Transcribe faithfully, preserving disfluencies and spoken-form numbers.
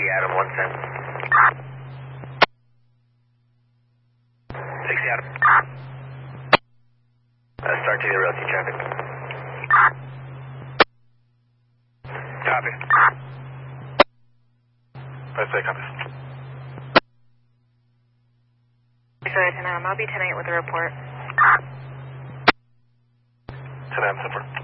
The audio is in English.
Adam, one ten. sixty Adam. Uh, start to the rail, key traffic. Copy. I say copy. Sorry, ten A M. I'll be ten eight with a report. ten A M, Super.